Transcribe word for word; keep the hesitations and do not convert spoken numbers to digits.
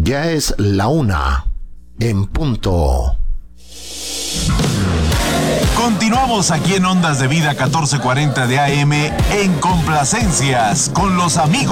Ya es la una en punto. Continuamos aquí en Ondas de Vida catorce cuarenta de A M en Complacencias con los amigos